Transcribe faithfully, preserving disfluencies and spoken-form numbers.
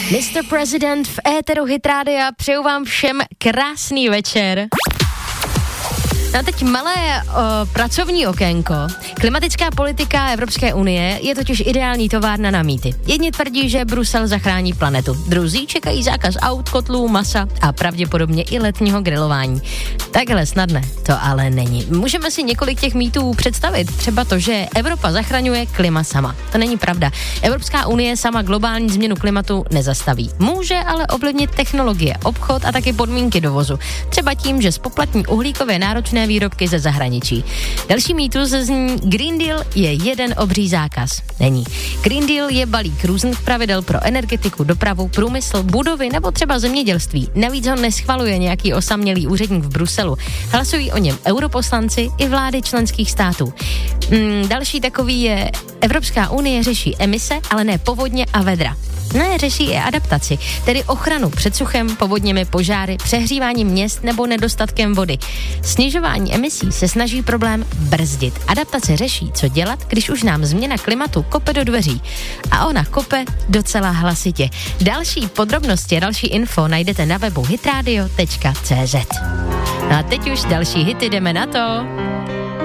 mister President v éteru Hit Rádia, přeju vám všem krásný večer. No a teď malé o, pracovní okénko. Klimatická politika Evropské unie je totiž ideální továrna na mýty. Jedni tvrdí, že Brusel zachrání planetu. Druzí čekají zákaz aut, kotlů, masa a pravděpodobně i letního grilování. Takhle snadné to ale není. Můžeme si několik těch mýtů představit. Třeba to, že Evropa zachraňuje klima sama. To není pravda. Evropská unie sama globální změnu klimatu nezastaví. Může ale ovlivnit technologie, obchod a taky podmínky dovozu. Třeba tím, že spoplatní uhlíkově náročné výrobky ze zahraničí. Další mýtus zní Green Deal je jeden obří zákaz. Není. Green Deal je balík různých pravidel pro energetiku, dopravu, průmysl, budovy nebo třeba zemědělství. Navíc ho neschvaluje nějaký osamělý úředník v Bruselu. Hlasují o něm europoslanci i vlády členských států. Hmm, další takový je Evropská unie řeší emise, ale ne povodně a vedra. Ne, řeší i adaptaci, tedy ochranu před suchem, povodněmi, požáry, přehříváním měst nebo nedostatkem vody. Snižování emisí se snaží problém brzdit. Adaptace řeší, co dělat, když už nám změna klimatu kope do dveří. A ona kope docela hlasitě. Další podrobnosti, další info najdete na webu hitradio tečka cé zet. No a teď už další hity, jdeme na to.